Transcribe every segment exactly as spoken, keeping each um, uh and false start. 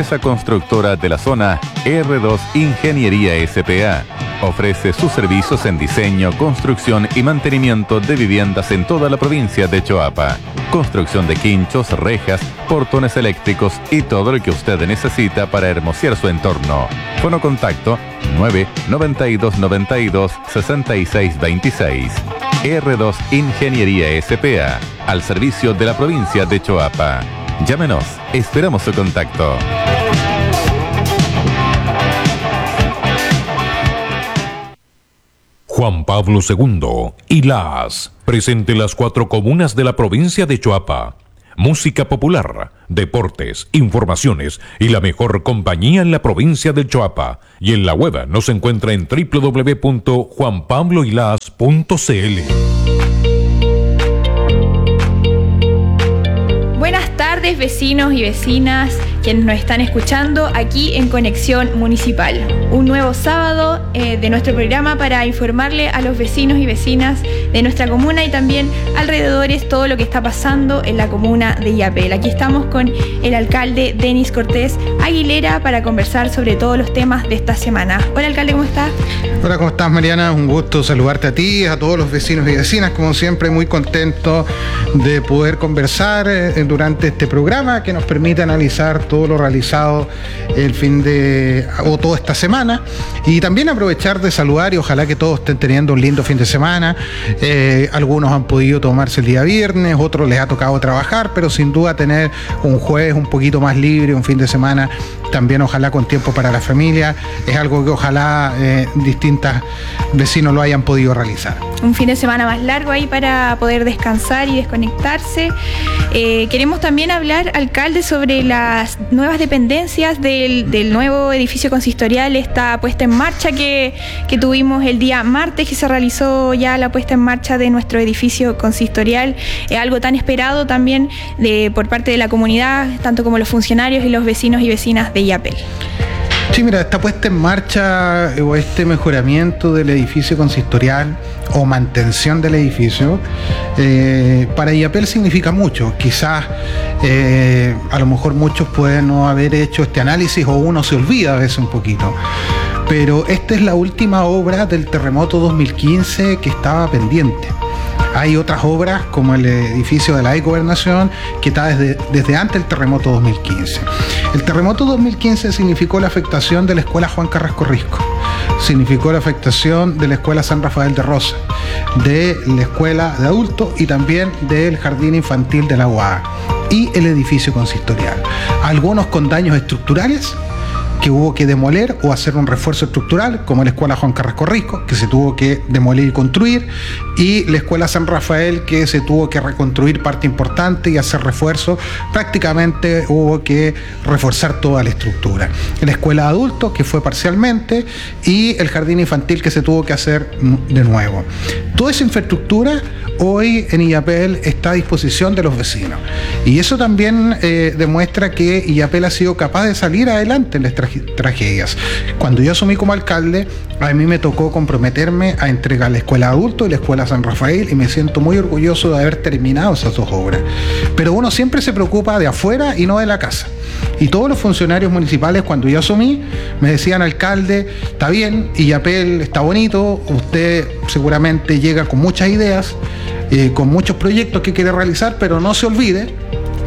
empresa constructora de la zona, erre dos Ingeniería ese pe a. Ofrece sus servicios en diseño, construcción y mantenimiento de viviendas en toda la provincia de Choapa. Construcción de quinchos, rejas, portones eléctricos y todo lo que usted necesita para hermosear su entorno. Fono contacto nueve noventa y dos noventa y dos sesenta y seis veintiséis. erre dos Ingeniería ese pe a, al servicio de la provincia de Choapa. Llámenos, esperamos su contacto. Juan Pablo segundo y las presente las cuatro comunas de la provincia de Choapa. Música popular, deportes, informaciones y la mejor compañía en la provincia de Choapa. Y en la web nos encuentra en doble u doble u doble u punto juan pablo y las punto ce ele. Buenas tardes, vecinos y vecinas quienes nos están escuchando aquí en Conexión Municipal. Un nuevo sábado eh, de nuestro programa para informarle a los vecinos y vecinas de nuestra comuna y también alrededores todo lo que está pasando en la comuna de Illapel. Aquí estamos con el alcalde Denis Cortés Aguilera para conversar sobre todos los temas de esta semana. Hola, alcalde, ¿cómo estás? Hola, ¿cómo estás, Mariana? Un gusto saludarte a ti, a todos los vecinos y vecinas. Como siempre, muy contento de poder conversar eh, durante este programa que nos permite analizar todo lo realizado el fin de o toda esta semana y también aprovechar de saludar y ojalá que todos estén teniendo un lindo fin de semana. Eh, algunos han podido tomarse el día viernes, otros les ha tocado trabajar, pero sin duda tener un jueves un poquito más libre, un fin de semana también ojalá con tiempo para la familia, es algo que ojalá eh, distintas vecinos lo hayan podido realizar. Un fin de semana más largo ahí para poder descansar y desconectarse. Eh, queremos también hablar, alcalde, sobre las nuevas dependencias del, del nuevo edificio consistorial, esta puesta en marcha que, que tuvimos el día martes, que se realizó ya la puesta en marcha de nuestro edificio consistorial, eh, algo tan esperado también de, por parte de la comunidad, tanto como los funcionarios y los vecinos y vecinas de Illapel. Sí, mira, esta puesta en marcha o este mejoramiento del edificio consistorial o mantención del edificio eh, para Illapel significa mucho. Quizás eh, a lo mejor muchos pueden no haber hecho este análisis o uno se olvida a veces un poquito. Pero esta es la última obra del terremoto dos mil quince que estaba pendiente. Hay otras obras como el edificio de la Gobernación que está desde, desde antes del terremoto dos mil quince. El terremoto dos mil quince significó la afectación de la escuela Juan Carrasco Risco, significó la afectación de la escuela San Rafael de Rosa, de la escuela de adultos y también del jardín infantil de la U A A y el edificio consistorial. Algunos con daños estructurales que hubo que demoler o hacer un refuerzo estructural, como la escuela Juan Carrasco Risco, que se tuvo que demoler y construir, y la escuela San Rafael, que se tuvo que reconstruir parte importante y hacer refuerzo. Prácticamente hubo que reforzar toda la estructura. La escuela de adultos, que fue parcialmente, y el jardín infantil, que se tuvo que hacer de nuevo. Toda esa infraestructura hoy en Illapel está a disposición de los vecinos. Y eso también eh, demuestra que Illapel ha sido capaz de salir adelante en las tra- tragedias. Cuando yo asumí como alcalde, a mí me tocó comprometerme a entregar la escuela de adultos y la escuela San Rafael y me siento muy orgulloso de haber terminado esas dos obras. Pero uno siempre se preocupa de afuera y no de la casa. Y todos los funcionarios municipales, cuando yo asumí, me decían: alcalde, está bien, Illapel está bonito, usted seguramente llega con muchas ideas, eh, con muchos proyectos que quiere realizar, pero no se olvide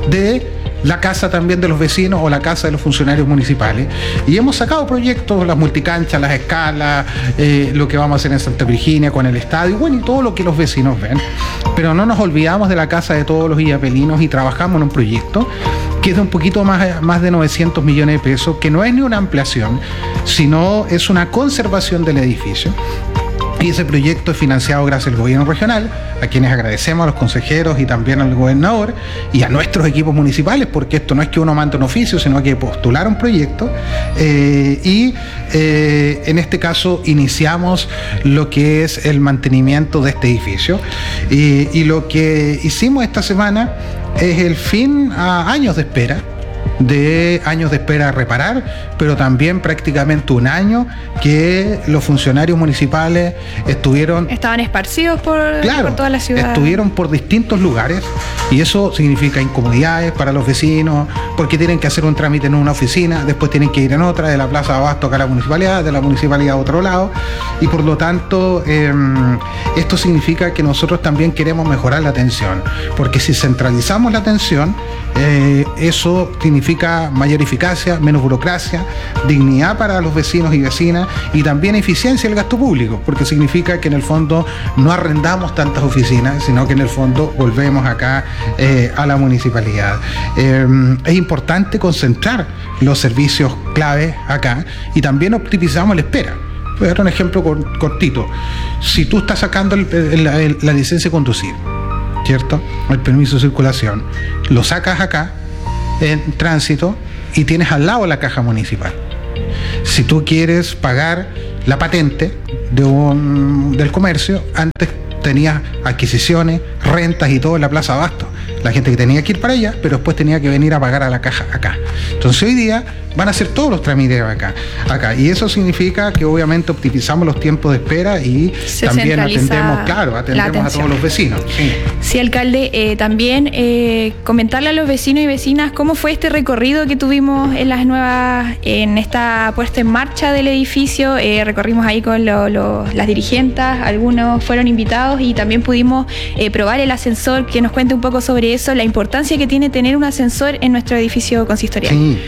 de la casa también de los vecinos o la casa de los funcionarios municipales. Y hemos sacado proyectos, las multicanchas, las escalas, eh, lo que vamos a hacer en Santa Virginia con el estadio, bueno, y todo lo que los vecinos ven. Pero no nos olvidamos de la casa de todos los illapelinos y trabajamos en un proyecto que es de un poquito más, más de novecientos millones de pesos, que no es ni una ampliación, sino es una conservación del edificio. Y ese proyecto es financiado gracias al gobierno regional, a quienes agradecemos, a los consejeros y también al gobernador y a nuestros equipos municipales, porque esto no es que uno mande un oficio, sino que postular un proyecto. Eh, y eh, en este caso iniciamos lo que es el mantenimiento de este edificio. Y, y lo que hicimos esta semana es el fin a años de espera de años de espera a reparar, pero también prácticamente un año que los funcionarios municipales estuvieron... Estaban esparcidos por, claro, por toda la ciudad. Estuvieron por distintos lugares y eso significa incomodidades para los vecinos, porque tienen que hacer un trámite en una oficina, después tienen que ir en otra, de la Plaza de Abasto acá a la municipalidad, de la municipalidad a otro lado, y por lo tanto eh, esto significa que nosotros también queremos mejorar la atención, porque si centralizamos la atención, eh, eso significa mayor eficacia, menos burocracia, dignidad para los vecinos y vecinas, y también eficiencia del gasto público, porque significa que en el fondo no arrendamos tantas oficinas, sino que en el fondo volvemos acá eh, a la municipalidad. Eh, es importante concentrar los servicios claves acá y también optimizamos la espera. Voy a dar un ejemplo cortito. Si tú estás sacando el, el, el, la licencia de conducir, ¿cierto? El permiso de circulación, lo sacas acá en tránsito y tienes al lado la caja municipal. Si tú quieres pagar la patente de un, del comercio, antes tenías adquisiciones, rentas y todo en la Plaza Abasto. La gente que tenía que ir para allá, pero después tenía que venir a pagar a la caja acá. Entonces hoy día van a hacer todos los trámites acá, acá. Y eso significa que obviamente optimizamos los tiempos de espera y se también atendemos, claro, atendemos a todos los vecinos. Sí, sí alcalde, eh, también eh, comentarle a los vecinos y vecinas cómo fue este recorrido que tuvimos en las nuevas, en esta puesta en marcha del edificio. Eh, recorrimos ahí con lo, lo, las dirigentes, algunos fueron invitados y también pudimos eh, probar el ascensor, que nos cuente un poco sobre eso, la importancia que tiene tener un ascensor en nuestro edificio consistorial. Sí.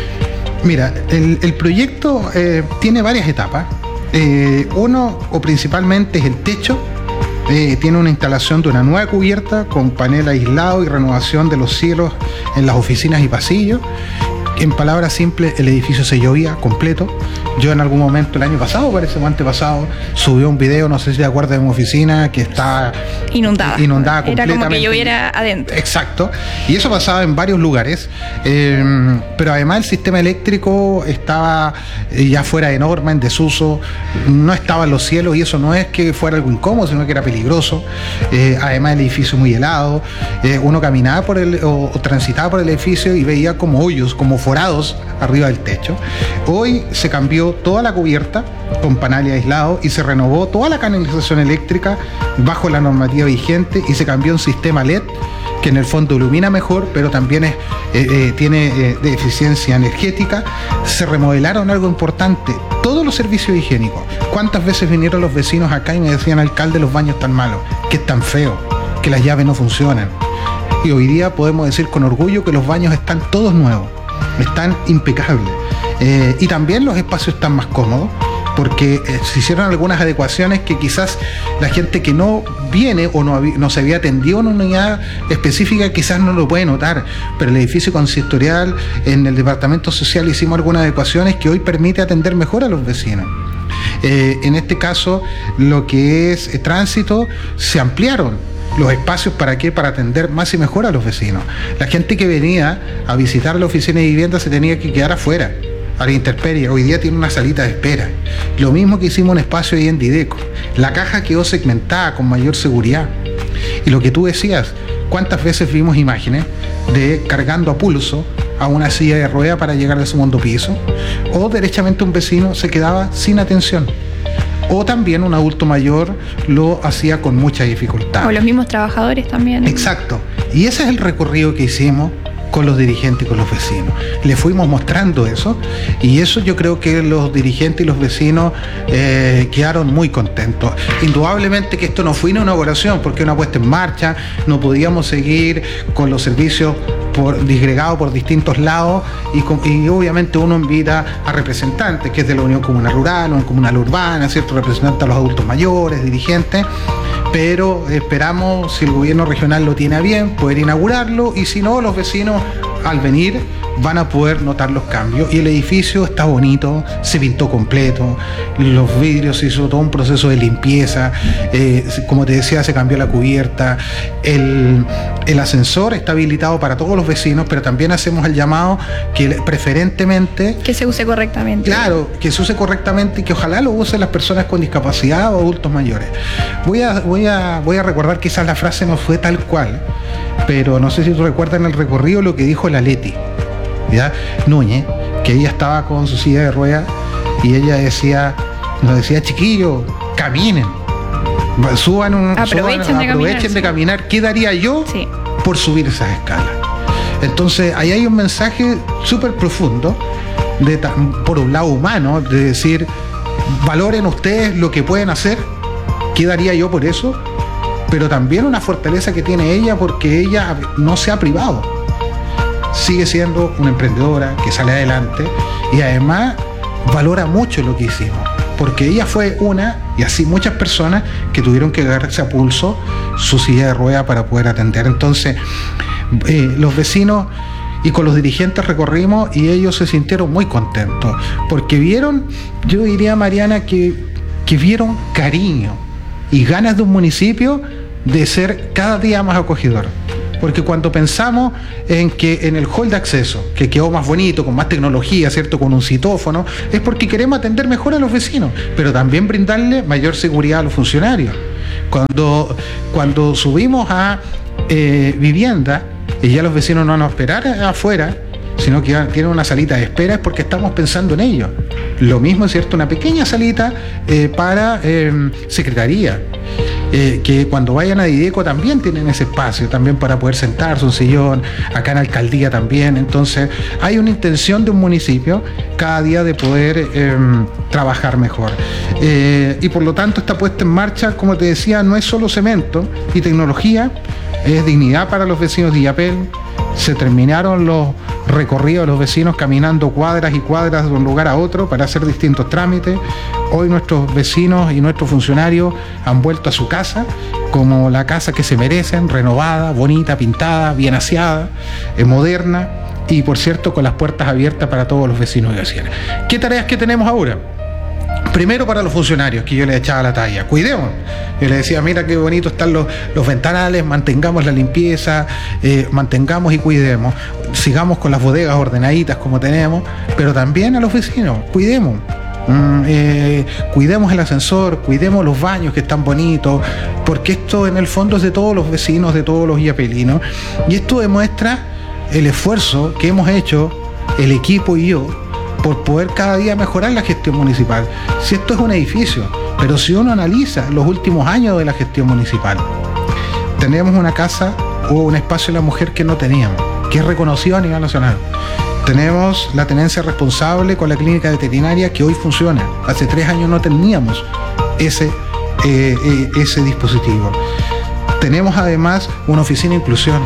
Mira, el, el proyecto eh, tiene varias etapas. Eh, uno, o principalmente, es el techo. Eh, tiene una instalación de una nueva cubierta con panel aislado y renovación de los cielos en las oficinas y pasillos. En palabras simples, el edificio se llovía completo. Yo en algún momento, el año pasado, parece, o antepasado, subí un video, no sé si te acuerdas, de mi oficina que está inundada. Inundada completamente. Era como que lloviera adentro. Exacto. Y eso pasaba en varios lugares. Eh, pero además el sistema eléctrico estaba ya fuera de norma, en desuso. No estaba en los cielos y eso no es que fuera algo incómodo, sino que era peligroso. Eh, además el edificio muy helado. Eh, uno caminaba por el, o, o transitaba por el edificio y veía como hoyos, como forados arriba del techo. Hoy se cambió toda la cubierta con paneles aislados y se renovó toda la canalización eléctrica bajo la normativa vigente y se cambió un sistema L E D que en el fondo ilumina mejor, pero también es, eh, eh, tiene eh, de eficiencia energética. Se remodelaron algo importante, todos los servicios higiénicos. ¿Cuántas veces vinieron los vecinos acá y me decían, alcalde, los baños están malos, que es tan feo, que las llaves no funcionan? Y hoy día podemos decir con orgullo que los baños están todos nuevos, están impecables. Eh, y también los espacios están más cómodos, porque eh, se hicieron algunas adecuaciones que quizás la gente que no viene o no, no se había atendido en una unidad específica quizás no lo puede notar, pero el edificio consistorial, en el departamento social hicimos algunas adecuaciones que hoy permite atender mejor a los vecinos. Eh, en este caso, lo que es eh, tránsito, se ampliaron los espacios. ¿Para qué? Para atender más y mejor a los vecinos. La gente que venía a visitar la oficina de vivienda se tenía que quedar afuera, a la intemperie. Hoy día tiene una salita de espera. Lo mismo que hicimos un espacio ahí en Dideco. La caja quedó segmentada con mayor seguridad. Y lo que tú decías, ¿cuántas veces vimos imágenes de cargando a pulso a una silla de rueda para llegar al segundo piso? O derechamente un vecino se quedaba sin atención. O también un adulto mayor lo hacía con mucha dificultad. O los mismos trabajadores también. Exacto. Y ese es el recorrido que hicimos con los dirigentes y con los vecinos. Le fuimos mostrando eso y eso yo creo que los dirigentes y los vecinos eh, quedaron muy contentos. Indudablemente que esto no fue una inauguración porque una puesta en marcha, no podíamos seguir con los servicios por, disgregados por distintos lados y, con, y obviamente uno invita a representantes, que es de la Unión Comunal Rural, Unión Comunal Urbana, ¿cierto? Representantes a los adultos mayores, dirigentes, pero esperamos, si el gobierno regional lo tiene a bien, poder inaugurarlo y si no, los vecinos al venir van a poder notar los cambios y el edificio está bonito, se pintó completo, los vidrios, se hizo todo un proceso de limpieza, eh, como te decía, se cambió la cubierta, el, el ascensor está habilitado para todos los vecinos, pero también hacemos el llamado que preferentemente que se use correctamente. Claro, que se use correctamente y que ojalá lo usen las personas con discapacidad o adultos mayores. Voy a, voy a, voy a recordar, quizás la frase no fue tal cual, pero no sé si tú recuerdas en el recorrido lo que dijo la Leti. ¿ya? Núñez, que ella estaba con su silla de ruedas y ella decía, nos decía, chiquillos, caminen, suban un, aprovechen, suban, de, aprovechen caminar, de sí. caminar. ¿Qué daría yo sí. por subir esas escalas? Entonces ahí hay un mensaje súper profundo, de, por un lado humano, de decir, valoren ustedes lo que pueden hacer, ¿qué daría yo por eso? Pero también una fortaleza que tiene ella, porque ella no se ha privado, sigue siendo una emprendedora que sale adelante y además valora mucho lo que hicimos, porque ella fue una, y así muchas personas que tuvieron que agarrarse a pulso su silla de rueda para poder atender. Entonces eh, los vecinos y con los dirigentes recorrimos y ellos se sintieron muy contentos, porque vieron, yo diría, Mariana, que, que vieron cariño y ganas de un municipio de ser cada día más acogedor. Porque cuando pensamos en que en el hall de acceso, que quedó más bonito, con más tecnología, ¿cierto?, con un citófono, es porque queremos atender mejor a los vecinos, pero también brindarle mayor seguridad a los funcionarios. Cuando, cuando subimos a eh, vivienda, y ya los vecinos no van a esperar afuera, sino que tienen una salita de espera, es porque estamos pensando en ello. Lo mismo es cierto, una pequeña salita eh, para eh, secretaría. Eh, que cuando vayan a Dideco también tienen ese espacio, también para poder sentarse, un sillón, acá en Alcaldía también. Entonces hay una intención de un municipio cada día de poder eh, trabajar mejor. Eh, y por lo tanto esta puesta en marcha, como te decía, no es solo cemento y tecnología, es dignidad para los vecinos de Illapel. Se terminaron los recorridos de los vecinos caminando cuadras y cuadras de un lugar a otro para hacer distintos trámites. Hoy nuestros vecinos y nuestros funcionarios han vuelto a su casa como la casa que se merecen, renovada, bonita, pintada, bien aseada, eh, moderna y, por cierto, con las puertas abiertas para todos los vecinos y vecinas. ¿Qué tareas que tenemos ahora? Primero, para los funcionarios, que yo les echaba la talla, cuidemos. Yo les decía, mira qué bonito están los, los ventanales, mantengamos la limpieza, eh, mantengamos y cuidemos, sigamos con las bodegas ordenaditas como tenemos, pero también a los vecinos, cuidemos. Mm, eh, cuidemos el ascensor, cuidemos los baños que están bonitos, porque esto en el fondo es de todos los vecinos, de todos los illapelinos, y esto demuestra el esfuerzo que hemos hecho el equipo y yo por poder cada día mejorar la gestión municipal. Si esto es un edificio, pero si uno analiza los últimos años de la gestión municipal, tenemos una casa o un espacio de la mujer que no teníamos, que es reconocido a nivel nacional. Tenemos la tenencia responsable con la clínica veterinaria que hoy funciona. Hace tres años no teníamos ese, eh, eh, ese dispositivo. Tenemos además una oficina de inclusión.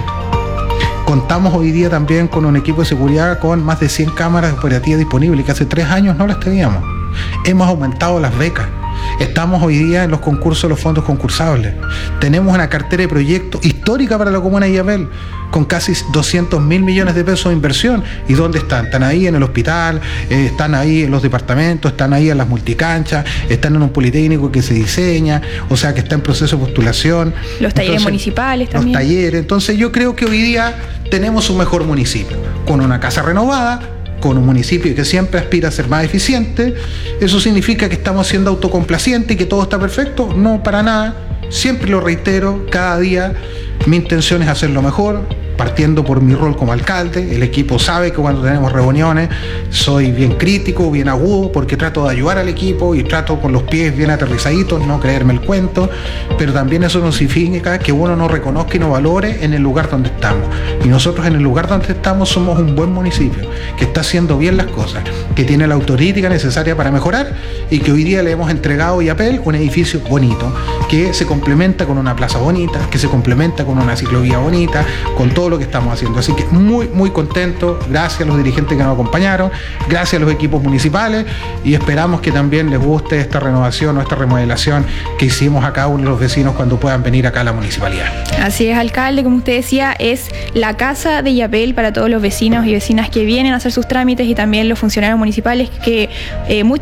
Contamos hoy día también con un equipo de seguridad con más de cien cámaras operativas disponibles, que hace tres años no las teníamos. Hemos aumentado las becas. Estamos hoy día en los concursos de los fondos concursables. Tenemos una cartera de proyectos histórica para la comuna de Illapel, con casi doscientos mil millones de pesos de inversión. ¿Y dónde están? Están ahí en el hospital, eh, están ahí en los departamentos, están ahí en las multicanchas, están en un politécnico que se diseña, o sea que está en proceso de postulación. Los talleres Entonces, municipales también. Los talleres. Entonces yo creo que hoy día tenemos un mejor municipio, con una casa renovada, con un municipio que siempre aspira a ser más eficiente. ¿Eso significa que estamos siendo autocomplacientes y que todo está perfecto? No, para nada. Siempre lo reitero, cada día mi intención es hacerlo mejor, partiendo por mi rol como alcalde. El equipo sabe que cuando tenemos reuniones soy bien crítico, bien agudo, porque trato de ayudar al equipo y trato con los pies bien aterrizaditos, no creerme el cuento, pero también eso no significa que uno no reconozca y no valore en el lugar donde estamos. Y nosotros en el lugar donde estamos somos un buen municipio, que está haciendo bien las cosas, que tiene la autocrítica necesaria para mejorar y que hoy día le hemos entregado a Illapel un edificio bonito, que se complementa con una plaza bonita, que se complementa con una ciclovía bonita, con todo lo que estamos haciendo. Así que muy, muy contento. Gracias a los dirigentes que nos acompañaron, gracias a los equipos municipales y esperamos que también les guste esta renovación o esta remodelación que hicimos a cada uno de los vecinos cuando puedan venir acá a la municipalidad. Así es, alcalde, como usted decía, es la casa de Illapel para todos los vecinos y vecinas que vienen a hacer sus trámites y también los funcionarios municipales que eh, muchos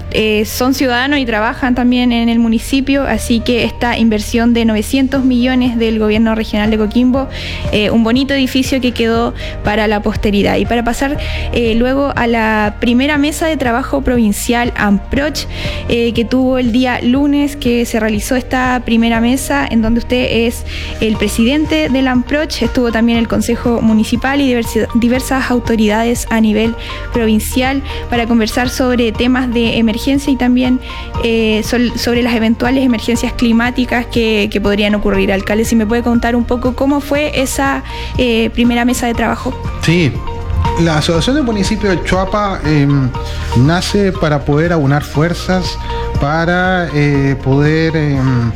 eh, son ciudadanos y trabajan también en el municipio, así que esta inversión de novecientos millones del gobierno regional de Coquimbo, eh, un bonito edificio que quedó para la posteridad. Y para pasar eh, luego a la primera mesa de trabajo provincial AMPROCH, eh, que tuvo el día lunes, que se realizó esta primera mesa, en donde usted es el presidente del AMPROCH, estuvo también el Consejo Municipal y diversi- diversas autoridades a nivel provincial para conversar sobre temas de emergencia y también eh, sol, sobre las eventuales emergencias climáticas que, que podrían ocurrir. Alcalde, si me puede contar un poco cómo fue esa eh, primera mesa de trabajo. Sí. La Asociación de Municipios del Choapa eh, nace para poder aunar fuerzas, para eh, poder eh,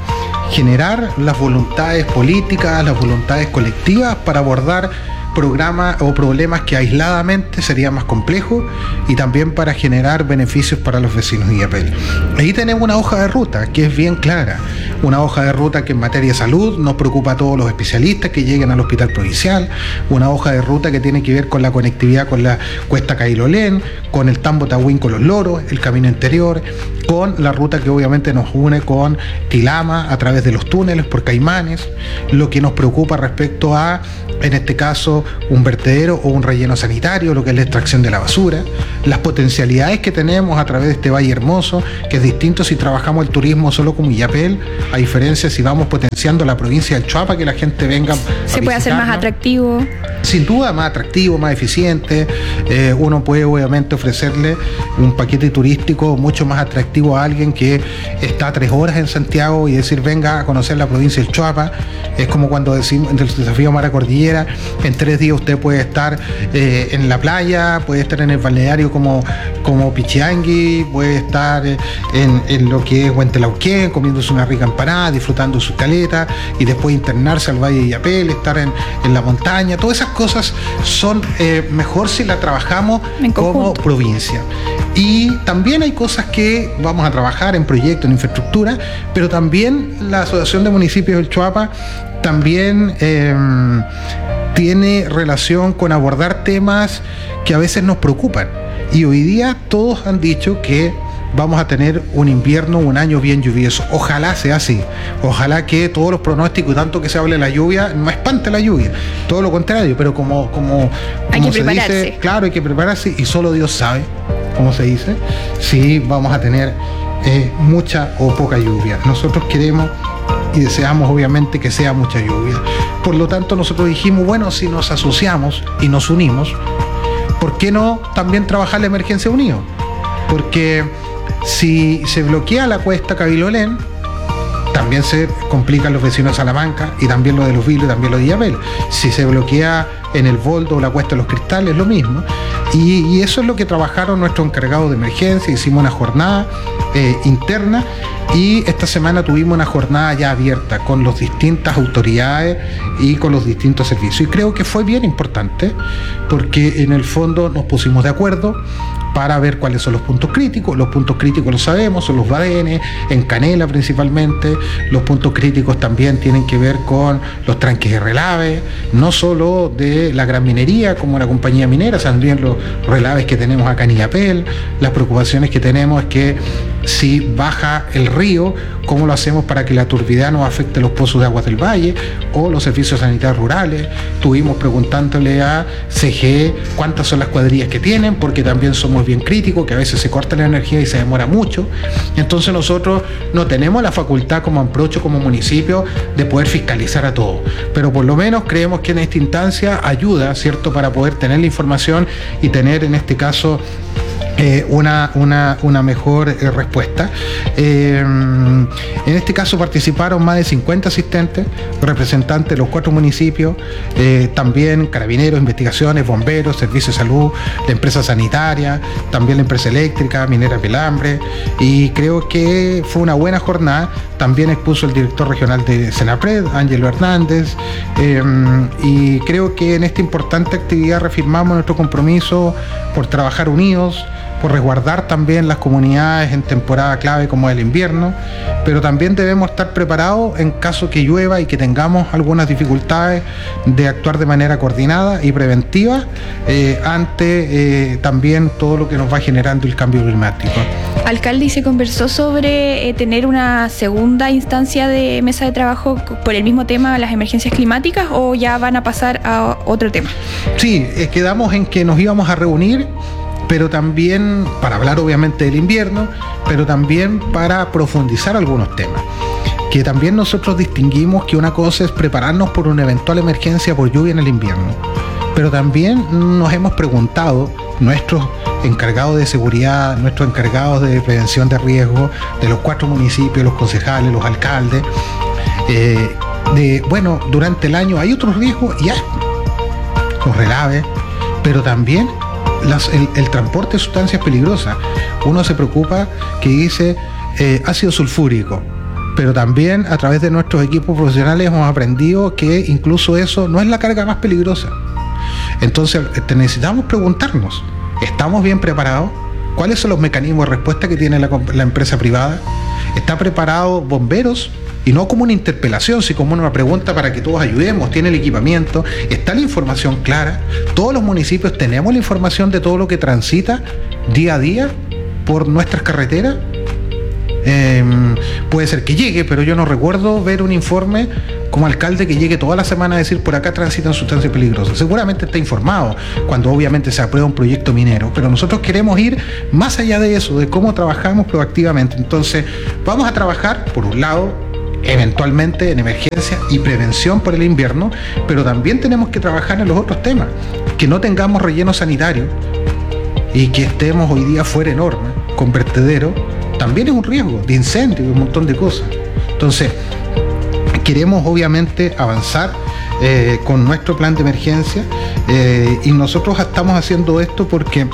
generar las voluntades políticas, las voluntades colectivas para abordar programas o problemas que aisladamente sería más complejo, y también para generar beneficios para los vecinos de Illapel. Ahí tenemos una hoja de ruta que es bien clara, una hoja de ruta que en materia de salud nos preocupa a todos los especialistas que lleguen al hospital provincial, una hoja de ruta que tiene que ver con la conectividad con la Cuesta Cailolén, con el Tambo Tahuín con los Loros, el camino interior, con la ruta que obviamente nos une con Tilama a través de los túneles por Caimanes, lo que nos preocupa respecto a, en este caso, un vertedero o un relleno sanitario, lo que es la extracción de la basura, las potencialidades que tenemos a través de este valle hermoso, que es distinto si trabajamos el turismo solo como Illapel, a diferencia si vamos potenciando la provincia del Choapa, que la gente venga. Se puede hacer más atractivo. Sin duda, más atractivo, más eficiente. Eh, uno puede obviamente ofrecerle un paquete turístico mucho más atractivo a alguien que está tres horas en Santiago y decir venga a conocer la provincia del Choapa. Es como cuando decimos en el desafío Mara Cordillera, en tres días usted puede estar eh, en la playa, puede estar en el balneario como, como Pichiangui, puede estar eh, en, en lo que es Huentelauquén, comiéndose una rica empanada, disfrutando su caleta, y después internarse al Valle de Illapel, estar en, en la montaña. Todas esas cosas son eh, mejor si las trabajamos como provincia. Y también hay cosas que vamos a trabajar en proyectos, en infraestructura, pero también la Asociación de Municipios del Choapa también eh, tiene relación con abordar temas que a veces nos preocupan. Y hoy día todos han dicho que vamos a tener un invierno, un año bien lluvioso. Ojalá sea así. Ojalá que todos los pronósticos, y tanto que se hable de la lluvia, no espante la lluvia. Todo lo contrario, pero como, como, hay como que se prepararse. dice, claro, hay que prepararse, y solo Dios sabe, como se dice, si vamos a tener eh, mucha o poca lluvia. Nosotros queremos y deseamos obviamente que sea mucha lluvia. Por lo tanto, nosotros dijimos, bueno, si nos asociamos y nos unimos, ¿por qué no también trabajar la emergencia unidos? Porque si se bloquea la cuesta Cabilolén, también se complican los vecinos de Salamanca, y también lo de Los Vilos y también lo de Illapel. Si se bloquea en el Boldo o la Cuesta de los Cristales, lo mismo. Y, y eso es lo que trabajaron nuestros encargados de emergencia. Hicimos una jornada eh, interna, y esta semana tuvimos una jornada ya abierta con las distintas autoridades y con los distintos servicios. Y creo que fue bien importante, porque en el fondo nos pusimos de acuerdo para ver cuáles son los puntos críticos. Los puntos críticos los sabemos, son los badenes, en Canela principalmente. Los puntos críticos también tienen que ver con los tranques de relave, no solo de la gran minería como la compañía minera, sino también los relaves que tenemos acá en Illapel. Las preocupaciones que tenemos es que si baja el río, ¿cómo lo hacemos para que la turbidez no afecte los pozos de aguas del valle o los servicios sanitarios rurales? Estuvimos preguntándole a C G E cuántas son las cuadrillas que tienen, porque también somos bien críticos, que a veces se corta la energía y se demora mucho. Entonces nosotros no tenemos la facultad como AMPROCH, como municipio, de poder fiscalizar a todo, pero por lo menos creemos que en esta instancia ayuda, ¿cierto?, para poder tener la información y tener en este caso Eh, una, una, una mejor eh, respuesta. Eh, en este caso participaron más de cincuenta asistentes, representantes de los cuatro municipios, eh, también carabineros, investigaciones, bomberos, servicios de salud, la empresa sanitaria, también la empresa eléctrica, Minera Pelambre, y creo que fue una buena jornada. También expuso el director regional de Senapred, Ángelo Hernández, eh, y creo que en esta importante actividad reafirmamos nuestro compromiso por trabajar unidos, por resguardar también las comunidades en temporada clave como el invierno, pero también debemos estar preparados en caso que llueva y que tengamos algunas dificultades de actuar de manera coordinada y preventiva eh, ante eh, también todo lo que nos va generando el cambio climático. Alcalde, ¿y se conversó sobre eh, tener una segunda instancia de mesa de trabajo por el mismo tema, las emergencias climáticas, o ya van a pasar a otro tema? Sí, eh, quedamos en que nos íbamos a reunir, pero también para hablar obviamente del invierno, pero también para profundizar algunos temas. Que también nosotros distinguimos que una cosa es prepararnos por una eventual emergencia por lluvia en el invierno, pero también nos hemos preguntado, nuestros encargados de seguridad, nuestros encargados de prevención de riesgo, de los cuatro municipios, los concejales, los alcaldes, eh, de, bueno, durante el año hay otros riesgos y hay los relaves, pero también las, el, el transporte de sustancias peligrosas. Uno se preocupa que dice eh, ácido sulfúrico, pero también a través de nuestros equipos profesionales hemos aprendido que incluso eso no es la carga más peligrosa. Entonces necesitamos preguntarnos, ¿estamos bien preparados? ¿Cuáles son los mecanismos de respuesta que tiene la, la empresa privada? ¿Está preparado bomberos? Y no como una interpelación, sino como una pregunta para que todos ayudemos. ¿Tiene el equipamiento? ¿Está la información clara? ¿Todos los municipios tenemos la información de todo lo que transita día a día por nuestras carreteras? Eh, puede ser que llegue, pero yo no recuerdo ver un informe como alcalde que llegue toda la semana a decir por acá transitan sustancias peligrosas. Seguramente está informado cuando obviamente se aprueba un proyecto minero, pero nosotros queremos ir más allá de eso, de cómo trabajamos proactivamente. Entonces vamos a trabajar por un lado eventualmente en emergencia y prevención por el invierno, pero también tenemos que trabajar en los otros temas, que no tengamos relleno sanitario y que estemos hoy día fuera de norma, con vertedero, también es un riesgo de incendio y un montón de cosas. Entonces, queremos obviamente avanzar eh, con nuestro plan de emergencia eh, y nosotros estamos haciendo esto porque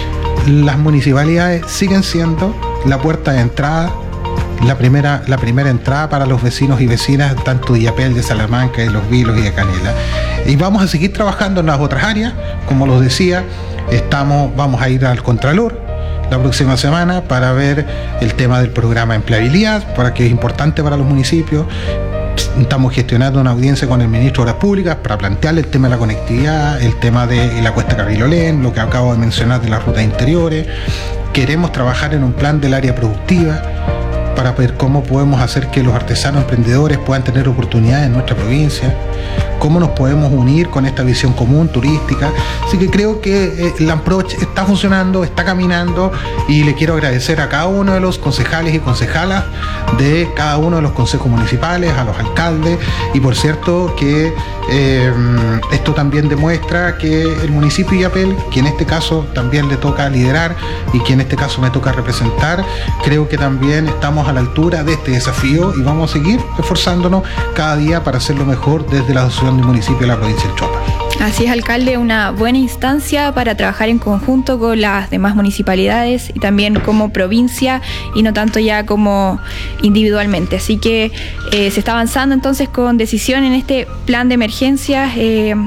las municipalidades siguen siendo la puerta de entrada, la primera, la primera entrada para los vecinos y vecinas tanto de Illapel, de Salamanca, de Los Vilos y de Canela. Y vamos a seguir trabajando en las otras áreas, como los decía, estamos, vamos a ir al Contralor la próxima semana para ver el tema del programa de empleabilidad, para que es importante para los municipios. Estamos gestionando una audiencia con el ministro de Obras Públicas para plantearle el tema de la conectividad, el tema de la Cuesta Carrilolén, lo que acabo de mencionar de las rutas interiores. Queremos trabajar en un plan del área productiva para ver cómo podemos hacer que los artesanos emprendedores puedan tener oportunidades en nuestra provincia, cómo nos podemos unir con esta visión común turística. Así que creo que eh, el approach está funcionando, está caminando, y le quiero agradecer a cada uno de los concejales y concejalas de cada uno de los consejos municipales, a los alcaldes, y por cierto que eh, esto también demuestra que el municipio de Illapel, que en este caso también le toca liderar y que en este caso me toca representar, creo que también estamos a la altura de este desafío y vamos a seguir esforzándonos cada día para hacerlo mejor desde la asociación del municipio de la provincia del Choapa. Así es, alcalde, una buena instancia para trabajar en conjunto con las demás municipalidades y también como provincia y no tanto ya como individualmente. Así que eh, se está avanzando entonces con decisión en este plan de emergencias. Eh,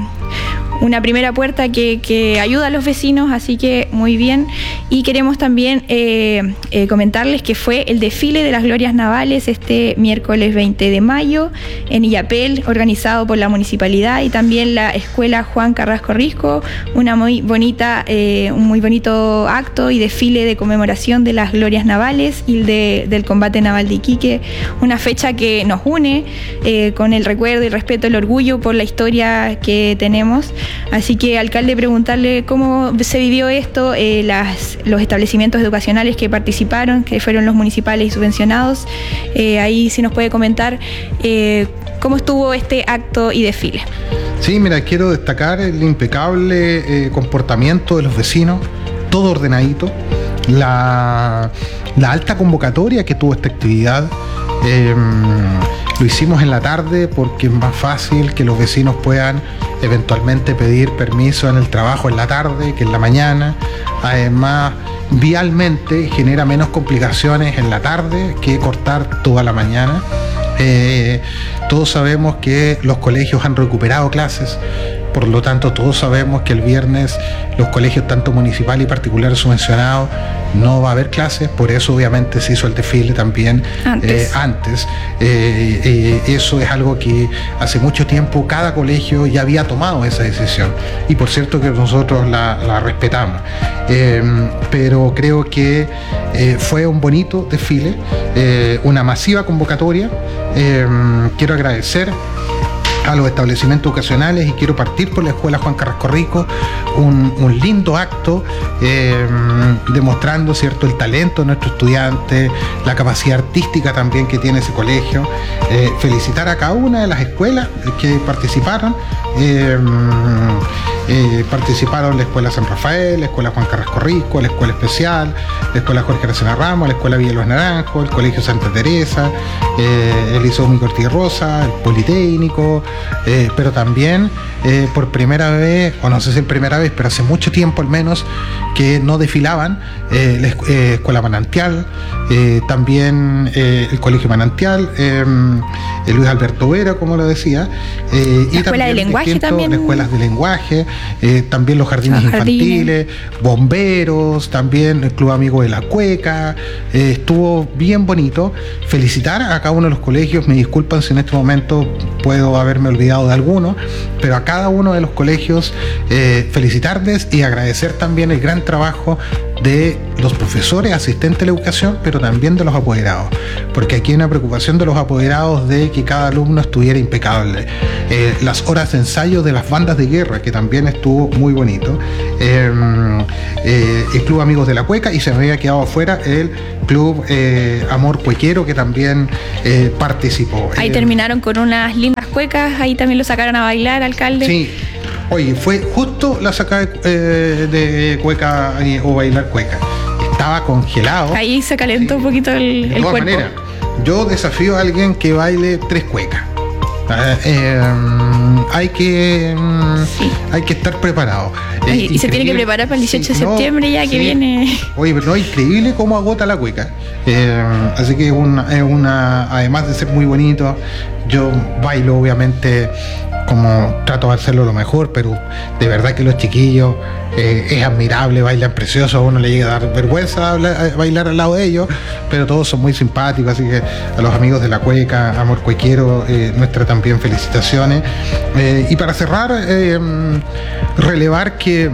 una primera puerta que, que ayuda a los vecinos, así que muy bien. Y queremos también eh, eh, comentarles que fue el desfile de las glorias navales este miércoles veinte de mayo en Illapel, organizado por la municipalidad y también la escuela Juan Carrasco Risco, una muy bonita, eh, un muy bonito acto y desfile de conmemoración de las glorias navales y de, del combate naval de Iquique, una fecha que nos une eh, con el recuerdo y respeto, el orgullo por la historia que tenemos. Así que, alcalde, preguntarle cómo se vivió esto, eh, las, los establecimientos educacionales que participaron, que fueron los municipales y subvencionados. Eh, ahí sí nos puede comentar eh, cómo estuvo este acto y desfile. Sí, mira, quiero destacar el impecable eh, comportamiento de los vecinos, todo ordenadito, la, la alta convocatoria que tuvo esta actividad. Eh, lo hicimos en la tarde porque es más fácil que los vecinos puedan eventualmente pedir permiso en el trabajo en la tarde que en la mañana. Además, vialmente genera menos complicaciones en la tarde que cortar toda la mañana. Eh, todos sabemos que los colegios han recuperado clases, por lo tanto todos sabemos que el viernes los colegios tanto municipal y particular subvencionados no va a haber clases, por eso obviamente se hizo el desfile también antes. Eh, antes. Eh, eh, eso es algo que hace mucho tiempo cada colegio ya había tomado esa decisión, y por cierto que nosotros la, la respetamos. Eh, pero creo que eh, fue un bonito desfile, eh, una masiva convocatoria. Eh, quiero agradecer a los establecimientos educacionales y quiero partir por la Escuela Juan Carrasco Rico, un, un lindo acto eh, demostrando, ¿cierto?, el talento de nuestros estudiantes, la capacidad artística también que tiene ese colegio. Eh, felicitar a cada una de las escuelas que participaron. Eh, eh, participaron la Escuela San Rafael, la Escuela Juan Carrasco Rico, la Escuela Especial, la Escuela Jorge Aracena Ramos, la Escuela Villa Los Naranjos, el Colegio Santa Teresa, eh, el Liceo Mico Ortiz Rosa, el Politécnico, eh, pero también eh, por primera vez, o no sé si es primera vez, pero hace mucho tiempo al menos, que no desfilaban eh, la eh, Escuela Manantial, eh, también eh, el Colegio Manantial, eh, el Luis Alberto Vera, como lo decía, eh, la y Escuela de Lenguaje también. Las escuelas de lenguaje, eh, también los jardines los infantiles, jardines. Bomberos, también el Club Amigo de la Cueca, eh, estuvo bien bonito. Felicitar a cada uno de los colegios, me disculpan si en este momento puedo haberme olvidado de alguno, pero a cada uno de los colegios eh, felicitarles y agradecer también el gran trabajo de los profesores, asistentes de la educación, pero también de los apoderados, porque aquí hay una preocupación de los apoderados de que cada alumno estuviera impecable. Eh, las horas de ensayo de las bandas de guerra, que también estuvo muy bonito. Eh, eh, el Club Amigos de la Cueca, y se me había quedado afuera el Club eh, Amor Cuequero, que también eh, participó. Ahí eh, terminaron con unas lindas cuecas, ahí también lo sacaron a bailar, alcalde. Sí. Oye, fue justo la sacada de, eh, de cueca eh, o bailar cueca. Estaba congelado. Ahí se calentó sí. un poquito el, de el todas cuerpo. maneras, yo desafío a alguien que baile tres cuecas. Eh, eh, hay que sí. hay que estar preparado. Ay, y se tiene que preparar para el dieciocho sí, de septiembre no, ya que sí. viene. Oye, pero no, increíble cómo agota la cueca. Eh, así que es una, es una, además de ser muy bonito, yo bailo obviamente como trato de hacerlo lo mejor, pero de verdad que los chiquillos eh, es admirable, bailan precioso, a uno le llega a dar vergüenza hablar, bailar al lado de ellos, pero todos son muy simpáticos, así que a los amigos de la cueca, Amor Cuequero, eh, nuestra también felicitaciones. Eh, y para cerrar, eh, relevar que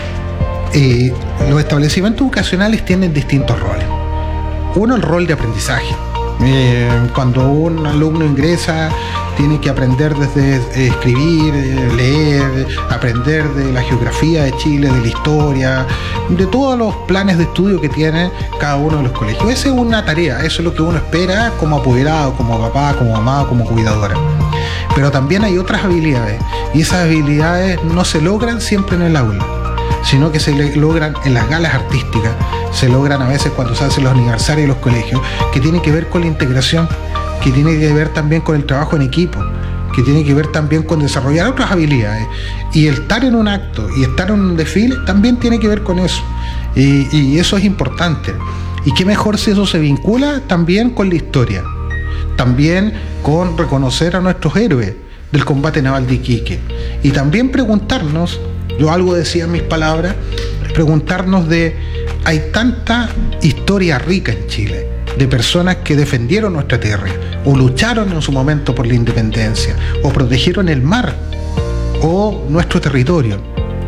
eh, los establecimientos educacionales tienen distintos roles. Uno, el rol de aprendizaje. Eh, cuando un alumno ingresa, tiene que aprender desde eh, escribir, eh, leer, aprender de la geografía de Chile, de la historia, de todos los planes de estudio que tiene cada uno de los colegios. Esa es una tarea, eso es lo que uno espera como apoderado, como papá, como mamá, como cuidadora. Pero también hay otras habilidades, y esas habilidades no se logran siempre en el aula, sino que se logran en las galas artísticas, se logran a veces cuando se hacen los aniversarios de los colegios, que tiene que ver con la integración, que tiene que ver también con el trabajo en equipo, que tiene que ver también con desarrollar otras habilidades. Y el estar en un acto y estar en un desfile también tiene que ver con eso. Y, y eso es importante. Y qué mejor si eso se vincula también con la historia, también con reconocer a nuestros héroes del combate naval de Iquique. Y también preguntarnos, yo algo decía en mis palabras, preguntarnos de, hay tanta historia rica en Chile, de personas que defendieron nuestra tierra, o lucharon en su momento por la independencia, o protegieron el mar, o nuestro territorio.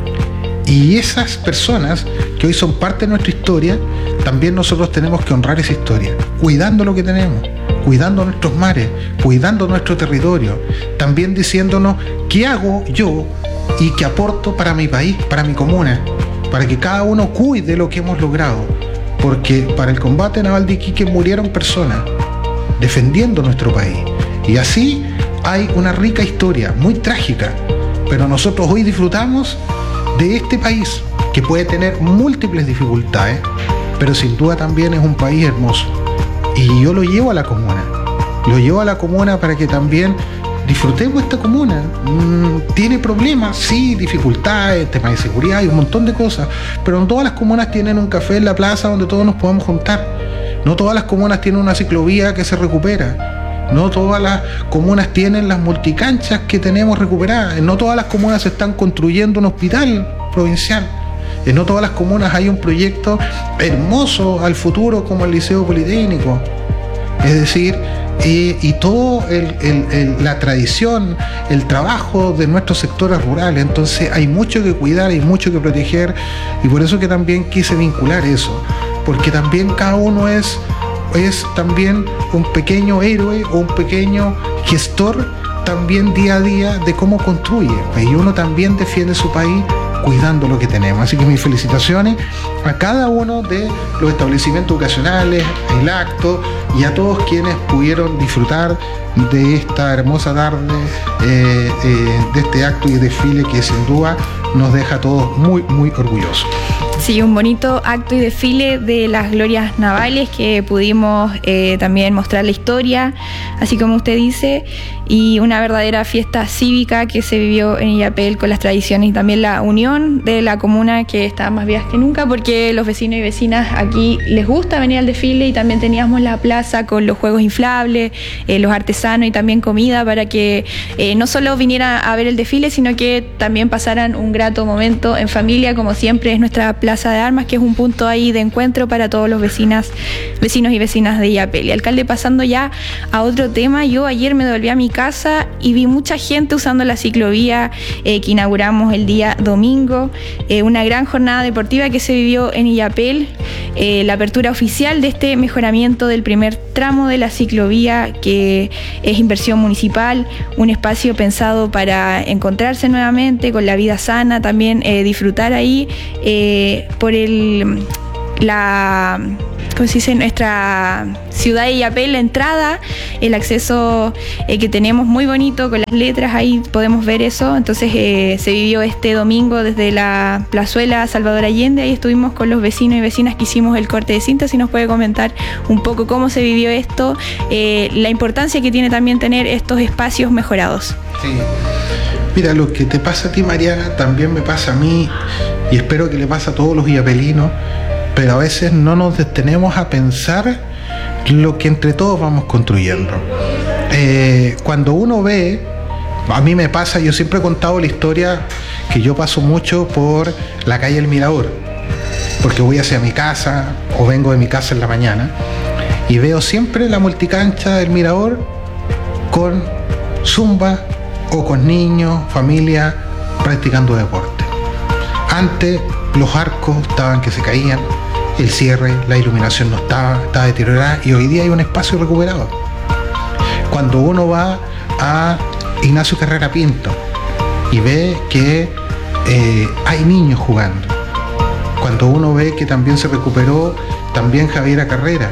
Y esas personas que hoy son parte de nuestra historia, también nosotros tenemos que honrar esa historia, cuidando lo que tenemos, cuidando nuestros mares, cuidando nuestro territorio, también diciéndonos qué hago yo y qué aporto para mi país, para mi comuna, para que cada uno cuide lo que hemos logrado, porque para el combate naval de Iquique murieron personas defendiendo nuestro país, y así hay una rica historia, muy trágica, pero nosotros hoy disfrutamos de este país que puede tener múltiples dificultades, pero sin duda también es un país hermoso, y yo lo llevo a la comuna, lo llevo a la comuna para que también disfrutemos esta comuna. Mm, tiene problemas, sí, dificultades, temas de seguridad y un montón de cosas, pero no todas las comunas tienen un café en la plaza donde todos nos podamos juntar, no todas las comunas tienen una ciclovía que se recupera, no todas las comunas tienen las multicanchas que tenemos recuperadas, no todas las comunas están construyendo un hospital provincial. En no todas las comunas hay un proyecto hermoso al futuro como el Liceo Politécnico. Es decir, y, y todo el, el, el, la tradición, el trabajo de nuestros sectores rurales. Entonces hay mucho que cuidar, hay mucho que proteger, y por eso que también quise vincular eso, porque también cada uno es, es también un pequeño héroe o un pequeño gestor también día a día de cómo construye, y uno también defiende su país cuidando lo que tenemos. Así que mis felicitaciones a cada uno de los establecimientos educacionales, el acto, y a todos quienes pudieron disfrutar de esta hermosa tarde, eh, eh, de este acto y desfile que sin duda nos deja a todos muy, muy orgullosos. Sí, un bonito acto y desfile de las glorias navales que pudimos eh, también mostrar la historia, así como usted dice, y una verdadera fiesta cívica que se vivió en Illapel con las tradiciones y también la unión de la comuna, que está más vivas que nunca, porque los vecinos y vecinas aquí les gusta venir al desfile, y también teníamos la plaza con los juegos inflables, eh, los artesanos y también comida para que eh, no solo vinieran a ver el desfile, sino que también pasaran un grato momento en familia, como siempre es nuestra plaza Plaza de Armas, que es un punto ahí de encuentro para todos los vecinas, vecinos y vecinas de Illapel. Y alcalde, pasando ya a otro tema, yo ayer me devolví a mi casa y vi mucha gente usando la ciclovía eh, que inauguramos el día domingo, eh, una gran jornada deportiva que se vivió en Illapel, eh, la apertura oficial de este mejoramiento del primer tramo de la ciclovía, que es inversión municipal, un espacio pensado para encontrarse nuevamente con la vida sana, también eh, disfrutar ahí eh, por el la ¿cómo se dice? Nuestra ciudad de Illapel, la entrada, el acceso eh, que tenemos muy bonito con las letras, ahí podemos ver eso. Entonces eh, se vivió este domingo desde la plazuela Salvador Allende, ahí estuvimos con los vecinos y vecinas que hicimos el corte de cinta. Si nos puede comentar un poco cómo se vivió esto, eh, la importancia que tiene también tener estos espacios mejorados. Sí. Mira, lo que te pasa a ti, Mariana, también me pasa a mí, y espero que le pase a todos los illapelinos, pero a veces no nos detenemos a pensar lo que entre todos vamos construyendo. Eh, cuando uno ve, a mí me pasa, yo siempre he contado la historia que yo paso mucho por la calle El Mirador, porque voy hacia mi casa o vengo de mi casa en la mañana, y veo siempre la multicancha del Mirador con zumba o con niños, familia practicando deporte. Antes los arcos estaban que se caían, el cierre, la iluminación no estaba, estaba deteriorada, y hoy día hay un espacio recuperado. Cuando uno va a Ignacio Carrera Pinto y ve que eh, hay niños jugando, cuando uno ve que también se recuperó también Javiera Carrera,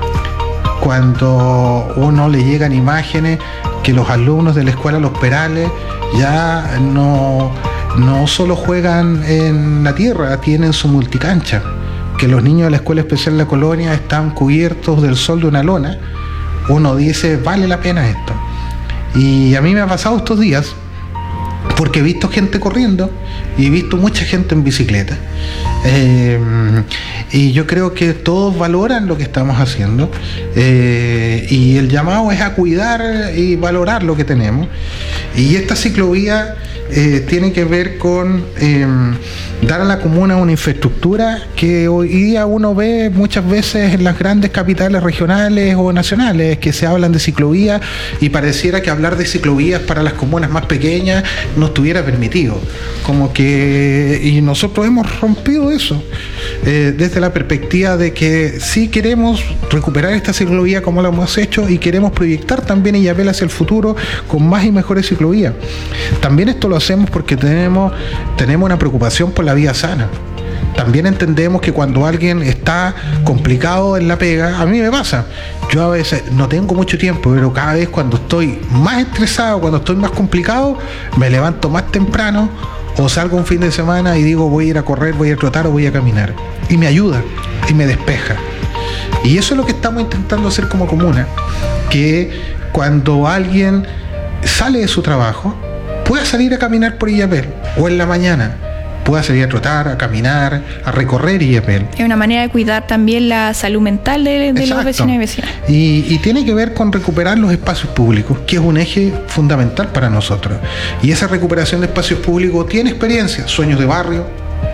cuando uno le llegan imágenes que los alumnos de la escuela Los Perales ya no, no solo juegan en la tierra, tienen su multicancha, que los niños de la Escuela Especial La Colonia están cubiertos del sol de una lona. Uno dice, vale la pena esto. Y a mí me ha pasado estos días, porque he visto gente corriendo y he visto mucha gente en bicicleta. Eh, y yo creo que todos valoran lo que estamos haciendo, eh, y el llamado es a cuidar y valorar lo que tenemos. Y esta ciclovía eh, tiene que ver con eh, dar a la comuna una infraestructura que hoy día uno ve muchas veces en las grandes capitales regionales o nacionales, que se hablan de ciclovías y pareciera que hablar de ciclovías para las comunas más pequeñas no estuviera permitido, como que, y nosotros hemos rompido eso eh, desde la perspectiva de que sí queremos recuperar esta ciclovía como lo hemos hecho, y queremos proyectar también Illapel hacia el futuro con más y mejores ciclovías. También esto lo hacemos porque tenemos, tenemos una preocupación por la vida sana. También entendemos que cuando alguien está complicado en la pega, a mí me pasa, yo a veces no tengo mucho tiempo, pero cada vez cuando estoy más estresado, cuando estoy más complicado, me levanto más temprano o salgo un fin de semana y digo voy a ir a correr, voy a trotar o voy a caminar, y me ayuda y me despeja. Y eso es lo que estamos intentando hacer como comuna, que cuando alguien sale de su trabajo pueda salir a caminar por Illapel, o en la mañana pueda salir a trotar, a caminar, a recorrer Illapel. Es una manera de cuidar también la salud mental de, de los vecinos y vecinas. Y, y tiene que ver con recuperar los espacios públicos, que es un eje fundamental para nosotros. Y esa recuperación de espacios públicos tiene experiencia, Sueños de Barrio,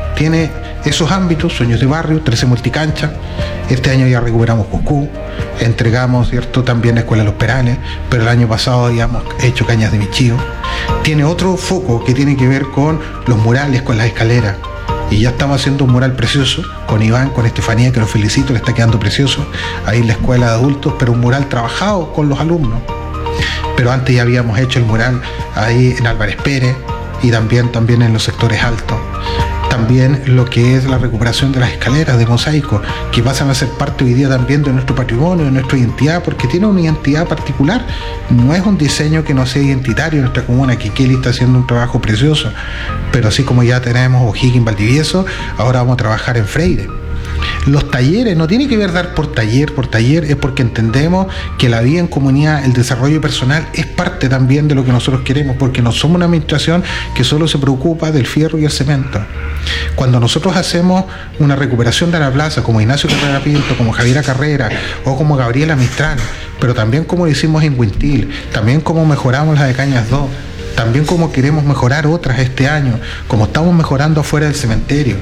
tiene esos ámbitos, sueños de barrio, trece multicanchas. Este año ya recuperamos Cuscú, entregamos, ¿cierto?, también la Escuela de los Perales, pero el año pasado habíamos hecho Cañas de Michío. Tiene otro foco que tiene que ver con los murales, con las escaleras. Y ya estamos haciendo un mural precioso con Iván, con Estefanía, que los felicito, le está quedando precioso ahí en la escuela de adultos, pero un mural trabajado con los alumnos. Pero antes ya habíamos hecho el mural ahí en Álvarez Pérez y también, también en los sectores altos. También lo que es la recuperación de las escaleras de mosaico, que pasan a ser parte hoy día también de nuestro patrimonio, de nuestra identidad, porque tiene una identidad particular. No es un diseño que no sea identitario en nuestra comuna, que Kelly está haciendo un trabajo precioso, pero así como ya tenemos O'Higgins, Valdivieso, ahora vamos a trabajar en Freire. Los talleres, no tiene que ver dar por taller, por taller, es porque entendemos que la vida en comunidad, el desarrollo personal es parte también de lo que nosotros queremos, porque no somos una administración que solo se preocupa del fierro y el cemento. Cuando nosotros hacemos una recuperación de la plaza, como Ignacio Carrera Pinto, como Javiera Carrera o como Gabriela Mistral, pero también como lo hicimos en Huintil, también como mejoramos la de Cañas dos, también como queremos mejorar otras este año, como estamos mejorando afuera del cementerio.